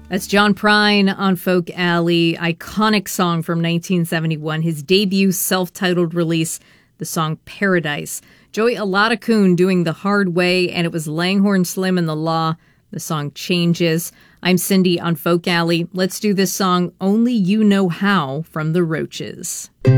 That's John Prine on Folk Alley, iconic song from 1971, his debut self-titled release, the song Paradise. Joey Aladakun doing The Hard Way, and it was Langhorne Slim and the Law. The song Changes. I'm Cindy on Folk Alley. Let's do this song, Only You Know How, from The Roaches.